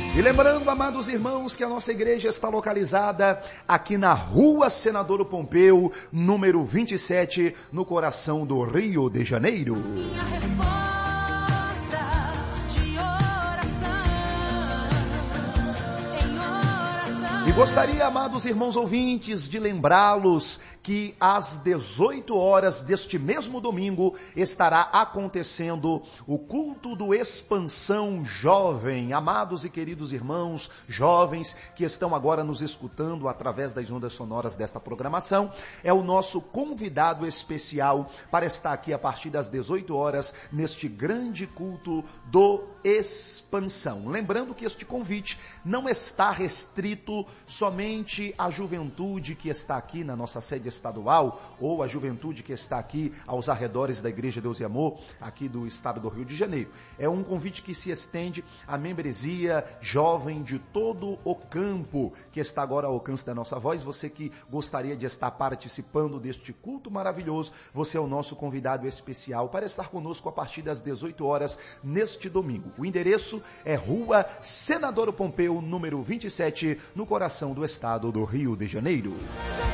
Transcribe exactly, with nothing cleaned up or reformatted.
E lembrando, amados irmãos, que a nossa igreja está localizada aqui na Rua Senador Pompeu, número vinte e sete, no coração do Rio de Janeiro. Minha resposta de oração, em oração. E gostaria, amados irmãos ouvintes, de lembrá-los que às dezoito horas deste mesmo domingo estará acontecendo o culto do Expansão Jovem. Amados e queridos irmãos, jovens que estão agora nos escutando através das ondas sonoras desta programação, é o nosso convidado especial para estar aqui a partir das dezoito horas neste grande culto do Expansão. Lembrando que este convite não está restrito somente à juventude que está aqui na nossa sede estadual ou a juventude que está aqui aos arredores da Igreja Deus e Amor, aqui do estado do Rio de Janeiro. É um convite que se estende à membresia jovem de todo o campo, que está agora ao alcance da nossa voz. Você que gostaria de estar participando deste culto maravilhoso, você é o nosso convidado especial para estar conosco a partir das dezoito horas neste domingo. O endereço é Rua Senador Pompeu, número vinte e sete, no coração do estado do Rio de Janeiro.